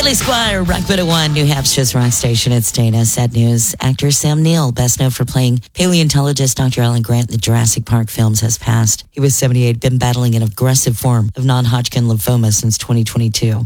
Billy Squire, Rockwood at 1, New Hampshire's rock station. It's Dana. Sad news. Actor Sam Neill, best known for playing paleontologist Dr. Alan Grant in the Jurassic Park films, has passed. He was 78, been battling an aggressive form of non-Hodgkin lymphoma since 2022.